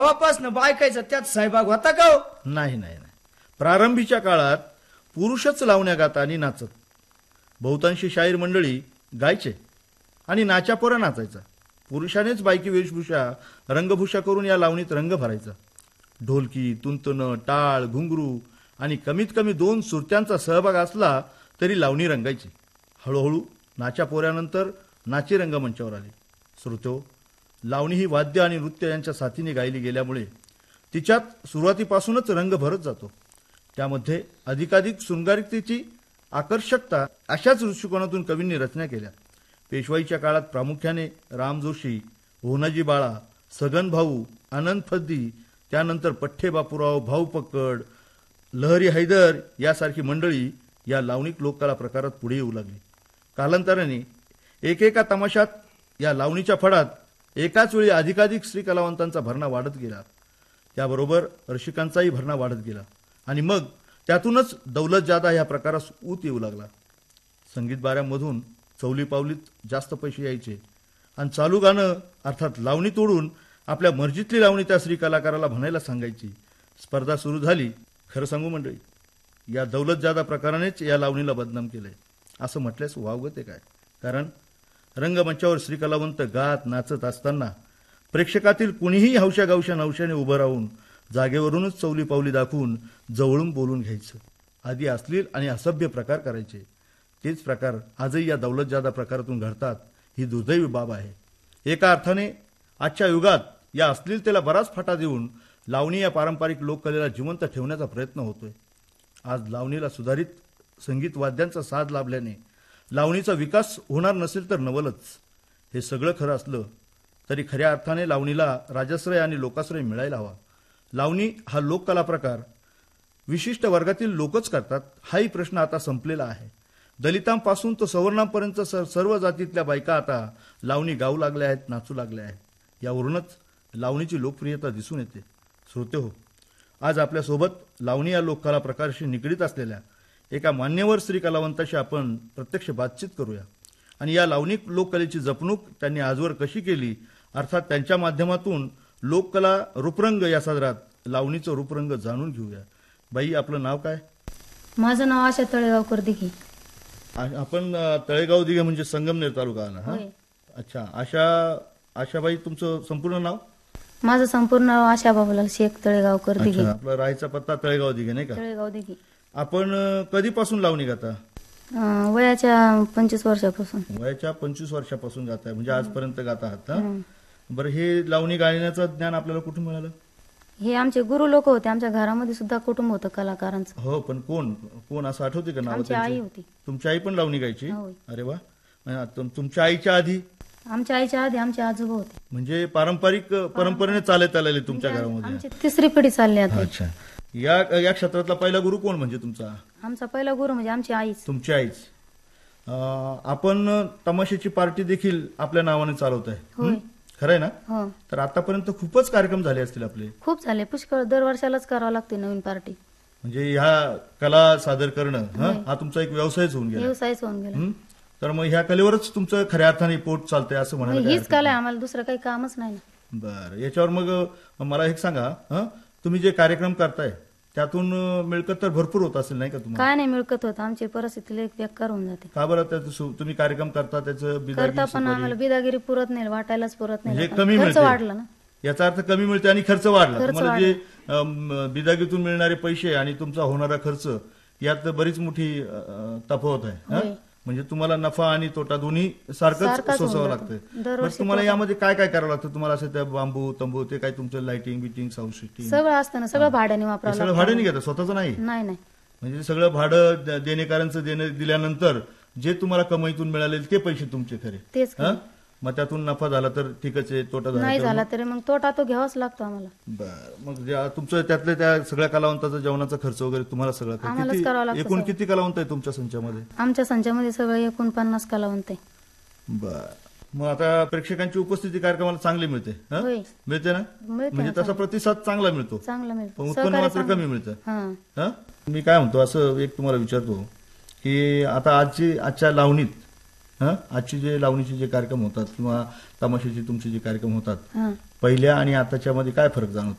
वापास बायकायचं त्यात सहभाग होता का हो? नाही नाही नाही. प्रारंभीच्या काळात पुरुषच लावण्या गात आणि नाचत. बहुतांशी शाहीर मंडळी गायचे आणि नाच्यापोरा नाचायचा. पुरुषानेच बायकी वेशभूषा रंगभूषा करून या लावणीत रंग भरायचा. ढोलकी, तुंतुन, टाळ, घुंगरू आणि कमीत कमी 2 सुरत्यांचा सहभाग असला तरी लावणी रंगायची. हळूहळू नाच्या पोऱ्यानंतर नाची रंगमंचावर आली. श्रोतो, लावणी ही वाद्य आणि नृत्य यांच्या साथीने गायली गेल्यामुळे तिच्यात सुरुवातीपासूनच रंग भरत जातो. त्यामध्ये अधिकाधिक शृंगारिकतेची आकर्षकता अशाच दृष्टिकोनातून कवींनी रचना केल्या. पेशवाईच्या काळात प्रामुख्याने राम जोशी, होनाजी बाळा, सगन भाऊ, आनंद फद्दी, त्यानंतर पठ्ठे बापूराव, भाऊ पक्कड, लहरी हैदर यासारखी मंडळी या लावणिक लोककला प्रकारात पुढे येऊ लागली. कालांतराने एकेका तमाशात या लावणीच्या फडात एकाच वेळी अधिकाधिक स्त्री कलावंतांचा भरणा वाढत गेला. त्याबरोबर रसिकांचाही भरणा वाढत गेला आणि मग त्यातूनच दौलत जादा या प्रकारास ऊत येऊ लागला. संगीत बाऱ्यांमधून चौली पावलीत जास्त पैसे यायचे आणि चालू गाणं अर्थात लावणी तोडून आपल्या मर्जीतली लावणी त्या स्त्री कलाकाराला म्हणायला सांगायची. स्पर्धा सुरू झाली. खरं सांगू मंडळी, या दौलत जादा प्रकारानेच या लावणीला बदनाम केलंय असं म्हटल्यास वावगत आहे काय? कारण रंगमंचावर स्त्री कलावंत गात नाचत असताना प्रेक्षकातील कुणीही हौशा गावशा नवशाने उभं राहून जागेवरूनच चौली पावली दाखवून जवळून बोलून घ्यायचं. आधी अश्लील आणि असभ्य प्रकार करायचे. तेच प्रकार आजही या दौलत जादा प्रकारातून घडतात. ही दुर्दैवी बाब आहे. एका अर्थाने आजच्या युगात या अश्लीलतेला बराच फाटा देऊन लावणी या पारंपरिक लोककलेला जिवंत ठेवण्याचा प्रयत्न होतोय. आज लावणीला सुधारित संगीत वाद्यांचा साथ लाभल्याने लावणीचा विकास होणार नसेल तर नवलच. हे सगळं खरं असलं तरी खऱ्या अर्थाने लावणीला राजाश्रय आणि लोकाश्रय मिळायला हवा. लावणी हा लोककला प्रकार विशिष्ट वर्गातील लोकच करतात हाही प्रश्न आता संपलेला आहे. दलितांपासून तो सवर्णांपर्यंत सर्व जातीतल्या बायका आता लावणी गाऊ लागल्या आहेत, नाचू लागल्या आहेत. यावरूनच लावणीची लोकप्रियता दिसून येते. श्रोते हो, आज आपल्यासोबत लावणी या लोककला प्रकाराशी निगडीत असलेल्या एका मान्यवर स्त्री कलावंताशी आपण प्रत्यक्ष बातचीत करूया आणि या लावणी लोककलेची जपणूक त्यांनी आजवर कशी केली, अर्थात त्यांच्या माध्यमातून लोककला रूपरंग या सदरात लावणीचं रूपरंग जाणून घेऊया. बाई, आपलं नाव काय? माझं नाव आशा तळेगावकर दिघे. आपण तळेगाव दिघे म्हणजे संगमनेर तालुका ना? हा, अच्छा. आशाबाई, तुमचं संपूर्ण नाव? माझं संपूर्ण नाव आशा बाबूलाल शेख तळेगावकर दिघे. आपला राहायचा पत्ता तळेगाव दिघे नाही का? तळेगाव दिघे. आपण कधीपासून लावणी गाता? वयाच्या 25 वर्षापासून. वयाच्या 25 वर्षापासून गाताय म्हणजे आजपर्यंत गाता आहात. बरं, हे लावणी गाण्याचं ज्ञान आपल्याला कुठून मिळालं? हे आमचे गुरु लोक होते. आमच्या घरामध्ये सुद्धा कुटुंब होतं कलाकारांचं. हो, पण कोण कोण असं आठवते का नाव? आमची आई होती. तुमची आई पण लावणी गायची? होय. अरे वा. तुमच्या आईच्या आधी? आमच्या आईच्या आधी आमचे आजोबा होते. म्हणजे पारंपरिक परंपरेने चालत आलेले तुमच्या घरामध्ये? आमची 3री पिढी चालली आता. अच्छा. या क्षेत्रातला पहिला गुरु कोण म्हणजे तुमचा? आमचा पहिला गुरु म्हणजे आमची आईच. तुमची आईच. आपण तमाशाची पार्टी देखील आपल्या नावाने चालवत आहे, खरंय ना? हो. तर आतापर्यंत खूपच कार्यक्रम झाले असतील आपले? खूप झाले, पुष्कळ. दर वर्षालाच करावं लागते नवीन पार्टी. म्हणजे ह्या कला सादर करणं हा तुमचा एक व्यवसायच होऊन गेला? व्यवसायच होऊन गेला. तर मग ह्या कलेवरच तुमचं खऱ्या अर्थाने पोट चालतंय असं म्हणायला? हीच कला आहे, आम्हाला दुसरं काही कामच नाही ना. बरं, याच्यावर मग मला एक सांगा, तुम्ही जे कार्यक्रम करताय त्यातून मिळकत तर भरपूर होत असेल नाही का तुम्हाला? काय नाही मिळकत होत. आमची परिस्थिती बेकार होऊन जाते. का बरं? तुम्ही कार्यक्रम करता त्याचं करता पण आम्हाला बिदागिरी पुरत नाही, वाटायलाच पुरत नाही. म्हणजे कमी खर्च वाढला ना. याचा अर्थ कमी मिळते आणि खर्च वाढला. तुम्हाला जे बिदागीतून मिळणारे पैसे आणि तुमचा होणारा खर्च यात बरीच मोठी तफावत आहे. म्हणजे तुम्हाला नफा आणि तोटा दोन्ही सारखंच सोसावं लागतं. तुम्हाला यामध्ये काय काय करावं लागतं? तुम्हाला असं त्या बांबू तंबू ते काय तुमचं लाइटिंग बिटिंग साऊंड सिस्टीम सगळं असतं ना? सगळं भाड्याने वापरावं. सगळं भाड्याने घेता, स्वतःचं नाही? नाही नाही. म्हणजे सगळं भाडं देणेकरांचं दिल्यानंतर जे तुम्हाला कमाईतून मिळाले ते पैसे तुमचे खरे? तेच. मग त्यातून नफा झाला तर ठीकच आहे, तोटा नाही झाला तरी मग तोटा तो घ्यावाच लागतो आम्हाला. बरं, मग तुमचं त्यातल्या त्या सगळ्या कलावंताचा जेवणाचा खर्च वगैरे तुम्हाला सगळं आम्हालाच करावा लागतो. एकूण किती कलावंत आहे तुमच्या संचामध्ये? आमच्या संचामध्ये सगळे एकूण 50 कलावंत आहे. बरं, मग आता प्रेक्षकांची उपस्थिती कार्यक्रमाला चांगली मिळते? मिळते ना? म्हणजे तसा प्रतिसाद चांगला मिळतो? चांगला मिळतो, पण उत्पन्न मात्र कमी मिळतं. मी काय म्हणतो, असं एक तुम्हाला विचारतो की आता आजच्या लावणीत हं आजचे जे लावणीचे जे कार्यक्रम होतात किंवा तमाशाचे तुमचे जे कार्यक्रम होतात हा पहिल्या आणि आताच्या मध्ये काय फरक जाणवतो